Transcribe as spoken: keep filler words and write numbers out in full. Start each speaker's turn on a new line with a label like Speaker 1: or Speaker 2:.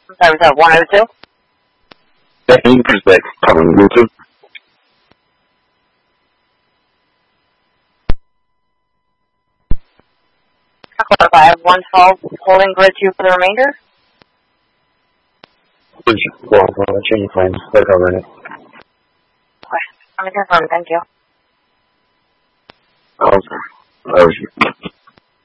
Speaker 1: I'm sorry, was that one oh two?
Speaker 2: That increase that coming Bluetooth.
Speaker 1: I have one twelve holding grid two for the remainder.
Speaker 2: Well, I'll change frames. They're covering it.
Speaker 1: Okay, I'm going to confirm, thank you.
Speaker 2: Okay. That was